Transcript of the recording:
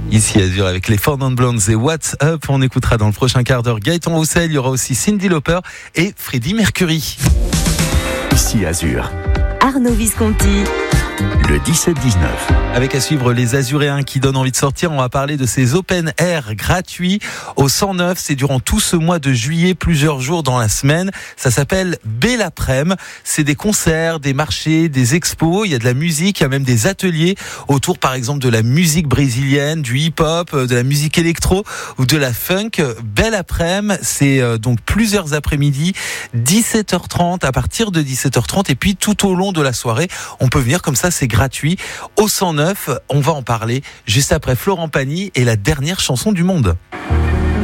Ici Azur avec les Four Non Blondes et What's Up. On écoutera dans le prochain quart d'heure Gaëtan Roussel. Il y aura aussi Cyndi Lauper et Freddie Mercury. Ici Azur. Arnaud Visconti. Le 17-19. Avec à suivre les Azuréens qui donnent envie de sortir, on va parler de ces open air gratuits au 109. C'est durant tout ce mois de juillet, plusieurs jours dans la semaine. Ça s'appelle Belle Aprèm. C'est des concerts, des marchés, des expos. Il y a de la musique, il y a même des ateliers autour, par exemple, de la musique brésilienne, du hip-hop, de la musique électro ou de la funk. Belle Aprèm, c'est donc plusieurs après-midi, 17h30, à partir de 17h30 et puis tout au long de la soirée, on peut venir comme ça. C'est gratuit au 109. On va en parler juste après Florent Pagny et la dernière chanson du monde.